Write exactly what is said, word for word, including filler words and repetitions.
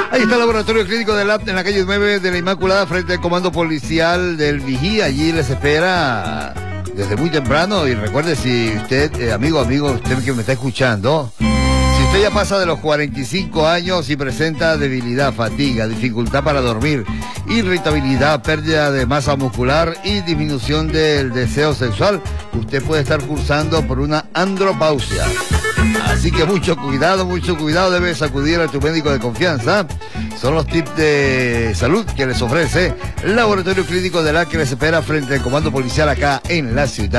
Ahí está el laboratorio clínico del A P T en la calle nueve de la Inmaculada, frente al comando policial del Vigía. Allí les espera desde muy temprano. Y recuerde, si usted, eh, amigo, amigo, usted que me está escuchando, si usted ya pasa de los cuarenta y cinco años y presenta debilidad, fatiga, dificultad para dormir, irritabilidad, pérdida de masa muscular y disminución del deseo sexual, usted puede estar cursando por una andropausia. Así que mucho cuidado, mucho cuidado, debes acudir a tu médico de confianza. Son los tips de salud que les ofrece el laboratorio clínico del A P T que les espera frente al comando policial acá en la ciudad.